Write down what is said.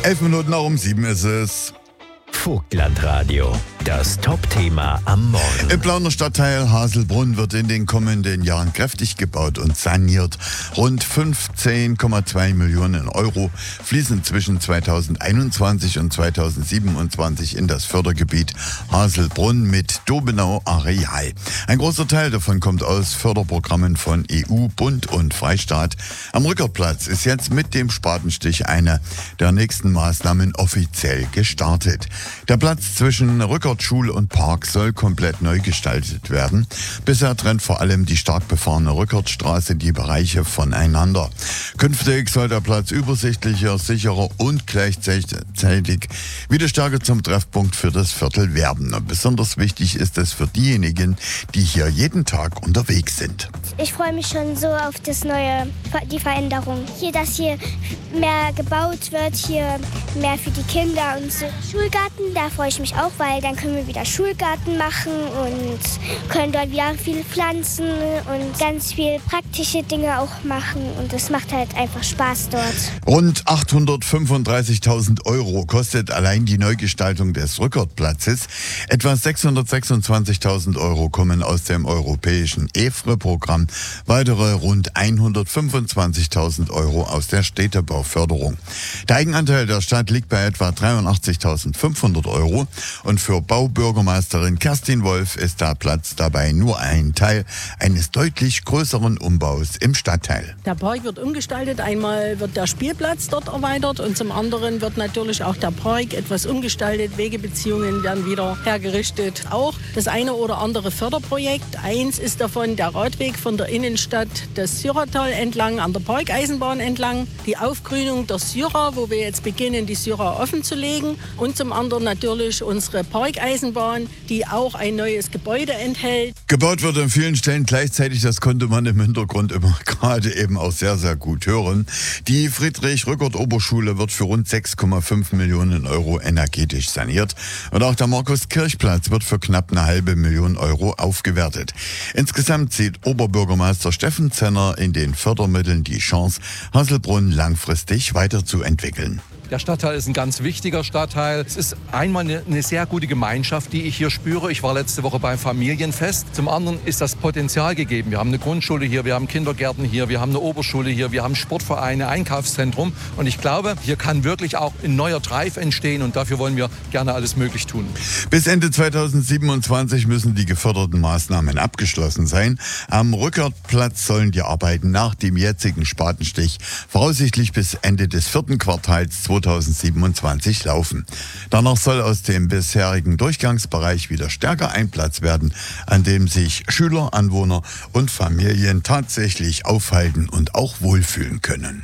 6:11 ist es. Vogtlandradio, das Top-Thema am Morgen. Im Plauner Stadtteil Haselbrunn wird in den kommenden Jahren kräftig gebaut und saniert. Rund 15,2 Millionen Euro fließen zwischen 2021 und 2027 in das Fördergebiet Haselbrunn mit Dobenau Areal. Ein großer Teil davon kommt aus Förderprogrammen von EU, Bund und Freistaat. Am Rückertplatz ist jetzt mit dem Spatenstich eine der nächsten Maßnahmen offiziell gestartet. Der Platz zwischen Rückert, Schule und Park soll komplett neu gestaltet werden. Bisher trennt vor allem die stark befahrene Rückertstraße die Bereiche voneinander. Künftig soll der Platz übersichtlicher, sicherer und gleichzeitig wieder stärker zum Treffpunkt für das Viertel werden. Und besonders wichtig ist es für diejenigen, die hier jeden Tag unterwegs sind. Ich freue mich schon so auf die Veränderung. Dass hier mehr gebaut wird, hier mehr für die Kinder und so. Schulgarten, da freue ich mich auch, weil dann können wir wieder Schulgarten machen und können dort wieder viel pflanzen und ganz viel praktische Dinge auch machen. Und das macht halt einfach Spaß dort. Rund 835.000 Euro kostet allein die Neugestaltung des Rückertplatzes. Etwa 626.000 Euro kommen aus dem europäischen EFRE-Programm. Weitere rund 125.000 Euro aus der Städtebauförderung. Der Eigenanteil der Stadt liegt bei etwa 83.500 Euro. Und für Baubürgermeisterin Kerstin Wolf ist der Platz dabei nur ein Teil eines deutlich größeren Umbaus im Stadtteil. Der Park wird umgestaltet. Einmal wird der Spielplatz dort erweitert und zum anderen wird natürlich auch der Park etwas umgestaltet. Wegebeziehungen werden wieder hergerichtet. Auch das eine oder andere Förderprojekt. Eins ist davon der Radweg von der Innenstadt des Syratal entlang, an der Parkeisenbahn entlang. Die Aufgrünung der Syra, wo wir jetzt beginnen, die Syra offen zu legen. Und zum anderen natürlich unsere Parkeisenbahn, die auch ein neues Gebäude enthält. Gebaut wird an vielen Stellen gleichzeitig, das konnte man im Hintergrund immer gerade eben auch sehr, sehr gut hören. Die Friedrich-Rückert-Oberschule wird für rund 6,5 Millionen Euro energetisch saniert. Und auch der Markus-Kirch-Platz wird für knapp 500.000 Euro aufgewertet. Insgesamt sieht Oberbürgermeister Steffen Zenner in den Fördermitteln die Chance, Haselbrunn langfristig weiterzuentwickeln. Der Stadtteil ist ein ganz wichtiger Stadtteil. Es ist einmal eine sehr gute Gemeinschaft, die ich hier spüre. Ich war letzte Woche beim Familienfest. Zum anderen ist das Potenzial gegeben. Wir haben eine Grundschule hier, wir haben Kindergärten hier, wir haben eine Oberschule hier, wir haben Sportvereine, Einkaufszentrum. Und ich glaube, hier kann wirklich auch ein neuer Drive entstehen und dafür wollen wir gerne alles möglich tun. Bis Ende 2027 müssen die geförderten Maßnahmen abgeschlossen sein. Am Rückertplatz sollen die Arbeiten nach dem jetzigen Spatenstich voraussichtlich bis Ende des 4. Quartals 2027 laufen. Danach soll aus dem bisherigen Durchgangsbereich wieder stärker ein Platz werden, an dem sich Schüler, Anwohner und Familien tatsächlich aufhalten und auch wohlfühlen können.